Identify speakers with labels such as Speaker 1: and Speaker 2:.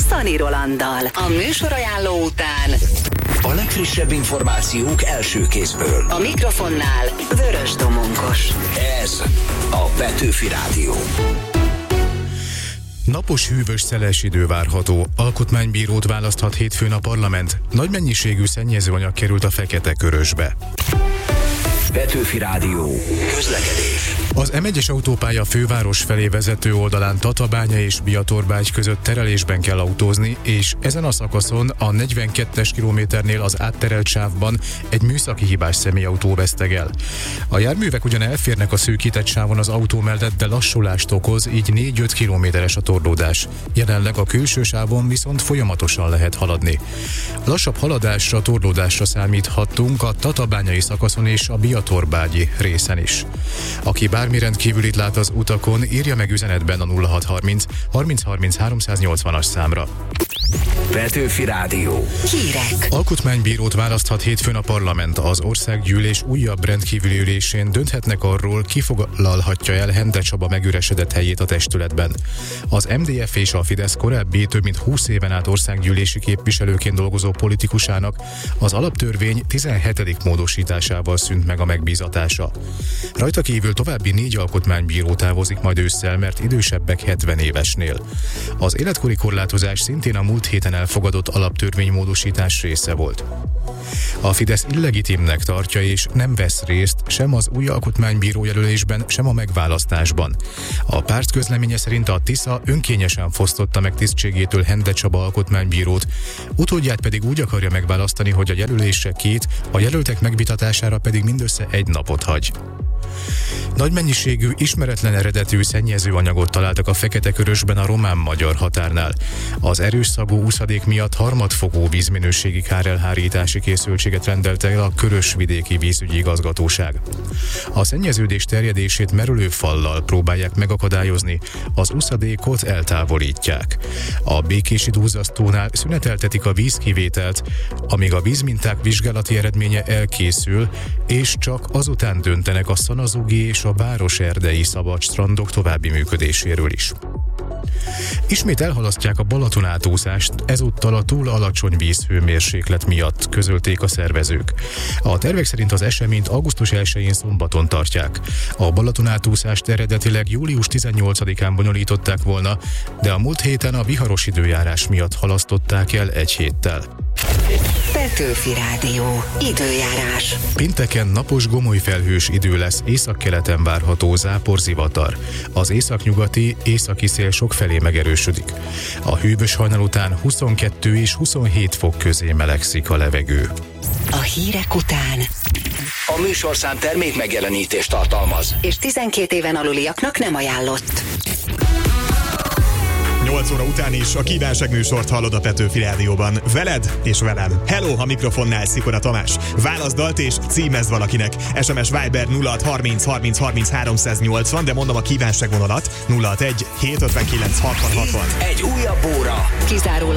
Speaker 1: Szani Rolanddal. A műsorajánló után
Speaker 2: a legfrissebb információk első kézből.
Speaker 1: a mikrofonnál Vörös Domonkos.
Speaker 2: Ez a Petőfi Rádió.
Speaker 3: Napos, hűvös, szeles idő várható. Alkotmánybírót választhat hétfőn a parlament. Nagy mennyiségű szennyezőanyag került a fekete körösbe.
Speaker 2: Petőfi Rádió. Közlekedés.
Speaker 3: Az M1-es autópálya főváros felé vezető oldalán Tatabánya és Biatorbágy között terelésben kell autózni, és ezen a szakaszon a 42-es kilométernél az átterelt sávban egy műszaki hibás személyautó vesztegel. A járművek ugyan elférnek a szűkített sávon az autó mellett, de lassulást okoz, így 4-5 kilométeres a torlódás. Jelenleg a külső sávon viszont folyamatosan lehet haladni. Lassabb haladásra, torlódásra számíthattunk a tatabányai szakaszon és a Biatorbágyi részen is. Aki bármi rendkívülit lát az utakon, írja meg üzenetben a 0630 3030 380-as számra.
Speaker 2: Petőfi Rádió.
Speaker 1: Hírek.
Speaker 3: Alkotmánybírót választhat hétfőn a parlament. Az országgyűlés újabb rendkívüli ülésén dönthetnek arról, ki foglalhatja el Hende Csaba megüresedett helyét a testületben. Az MDF és a Fidesz korábbi több mint 20 éven át országgyűlési képviselőként dolgozó politikusának az alaptörvény 17. módosításával szűnt meg a megbízatása. Rajta kívül további 4 alkotmánybíró távozik majd ősszel, mert idősebbek 70 évesnél. Az életkori korlátozás szintén a múlt héten elfogadott alaptörvénymódosítás része volt. A Fidesz illegitimnek tartja és nem vesz részt sem az új alkotmánybíró jelölésben, sem a megválasztásban. A párt közleménye szerint a Tisza önkényesen fosztotta meg tisztségétől Hende Csaba alkotmánybírót, utódját pedig úgy akarja megválasztani, hogy a jelölésre 2, a jelöltek megvitatására pedig mindössze 1 napot hagy. Nagy mennyiségű, ismeretlen eredetű szennyezőanyagot találtak a Fekete-Körösben a román-magyar határnál. Az erős szagú úszadék miatt harmadfokú vízminőségi kárelhárítási készültséget rendelte el a Körös-vidéki vízügyi igazgatóság. A szennyeződés terjedését merülőfallal próbálják megakadályozni, az úszadékot eltávolítják. A Békési duzzasztónál szüneteltetik a vízkivételt, amíg a vízminták vizsgálati eredménye elkészül, és csak azután döntenek a Szanazugi és a Városerdei szabad strandok további működéséről is. Ismét elhalasztják a Balaton átúszást, ezúttal a túl alacsony vízhőmérséklet miatt, közölték a szervezők. A tervek szerint az eseményt augusztus 1-én szombaton tartják. A Balaton átúszást eredetileg július 18-án bonyolították volna, de a múlt héten a viharos időjárás miatt halasztották el 1 héttel.
Speaker 1: Petőfi Rádió. Időjárás.
Speaker 3: Pénteken napos, gomoly felhős idő lesz, északkeleten várható záporzivatar. Az északnyugati, északi szél sokfelé megerősödik. A hűvös hajnal után 22 és 27 fok közé melegszik a levegő.
Speaker 1: A hírek után.
Speaker 2: A műsorszám termék megjelenítést tartalmaz.
Speaker 1: És 12 éven aluliaknak nem ajánlott.
Speaker 4: 8 óra után is a kívánság műsort hallod a Petőfi Rádióban. Veled és velem. Hello, a mikrofonnál Szikora Tamás. Válaszd dalt és címezd valakinek. SMS Viber 0630 30 30 380, de mondom a kívánságvonalat 061 759 60 60.
Speaker 2: Egy újabb óra.
Speaker 1: Kizárólag